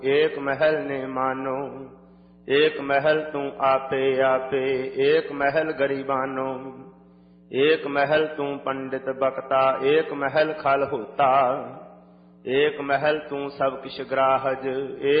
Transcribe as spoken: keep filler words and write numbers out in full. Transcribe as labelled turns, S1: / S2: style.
S1: एक महल ने मानो, एक महल तू आपे आपे, एक महल गरीबानो, एक महल तू पंडित बक्ता, एक महल खल होता, एक महल तू सब किश ग्राहज, एक